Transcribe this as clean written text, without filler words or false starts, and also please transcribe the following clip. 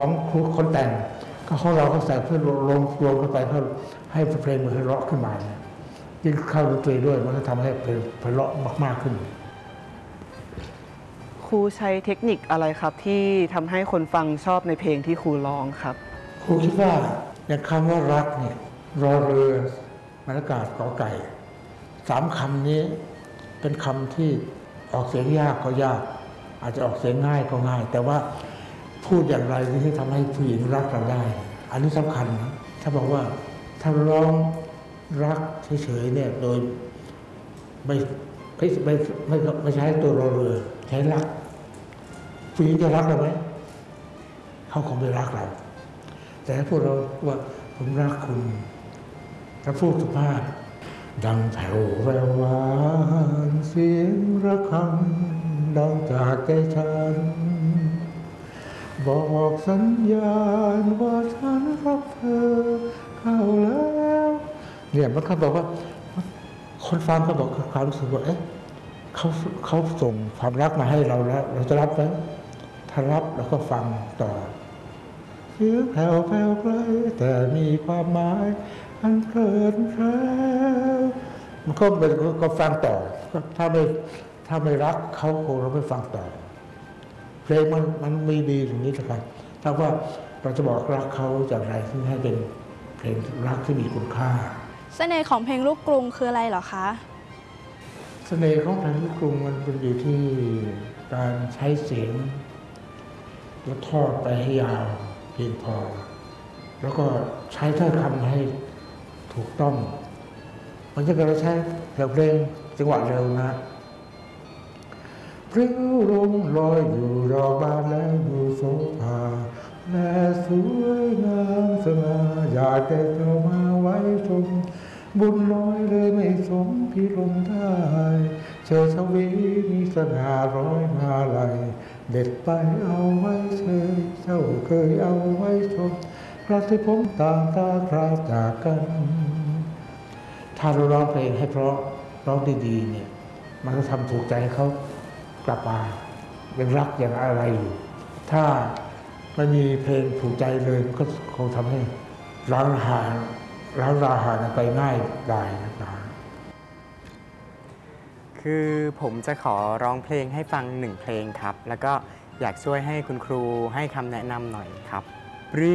ของครูคนแต่งก็ของเราก็ใส่เพื่อรวมเข้าไปเพื่อให้เพลงมันไพเราะขึ้นมาเนี่ยยิ่งเข้าดนตรีด้วยมันก็ทำให้เพลงไพเราะมากๆขึ้นครูใช้เทคนิคอะไรครับที่ทำให้คนฟังชอบในเพลงที่ครูร้องครับครูคิดว่าอย่างคำว่ารักเนี่ยรอเรือบรรยากาศกอไก่3 คำนี้เป็นคำที่ออกเสียงยากก็ยากอาจจะออกเสียงง่ายก็ง่ายแต่ว่าพูดอย่างไรที่ทำให้ผู้หญิงรักเราได้อันนี้สำคัญนะถ้าบอกว่าถ้าร้องรักเฉยๆเนี่ยโดยไม่ใช้ตัวรอเรือใช้รักผู้หญิงจะรักเราไหมเขาคงไม่รักเราแต่พวกเราว่าผมรักคุณถ้าพูดสุภาพดังแผ่วแววหวานเสียงระฆังดังจากใจฉันบอกสัญญาณว่าฉันรักเธอเข้าแล้วเนี่ยมันเขาบอกว่าคนฟังเขาบอกความรู้สึกว่าเอ๊ะเขาส่งความรักมาให้เราแล้วเราจะรับไหมถ้ารับเราก็ฟังต่อเสียงแผ่วแผ่วไกลแต่มีความหมายอันเพลินเพลินมันก็ฟังต่อถ้าไม่รักเขาคงเราไม่ฟังต่อเพลงมันมีดีตรงนี้นะครับถ้าว่าเราจะบอกรักเขาอย่างไรที่ให้เป็นเพลงรักที่มีคุณค่าเสน่ห์ของเพลงลูกกรุงคืออะไรเหรอคะเสน่ห์ของเพลงลูกกรุงมันเป็นอยู่ที่การใช้เสียงแล้วทอดไปให้ยาวเพียงพอแล้วก็ใช้ถ้อยคำให้ถูกต้องมันจะกระใช้เพลงจังหวะเร็วนะพริ้วลมลอยอยู่ดอกบานแล้วอยู่โสภาและสวยงามสง่าอยากได้เธอมาไว้ชมบุญน้อยเลยไม่สมพิรมได้เชิญชวีมีสง่าร้อยมาลัยเด็ดไปเอาไว้เชยเจ้าเคยเอาไว้ชมคราที่ผมต่างตาคราจากกันถ้าเราร้องเพลงให้เพราะร้องดีๆเนี่ยมันก็ทำถูกใจเขากลับมายังรักยังอะไรอยู่ถ้าไม่มีเพลงถูกใจเลยมันก็คงทำให้ร้างราหาไปง่ายได้นะครับคือผมจะขอร้องเพลงให้ฟัง1 เพลงครับแล้วก็อยากช่วยให้คุณครูให้คำแนะนำหน่อยครับ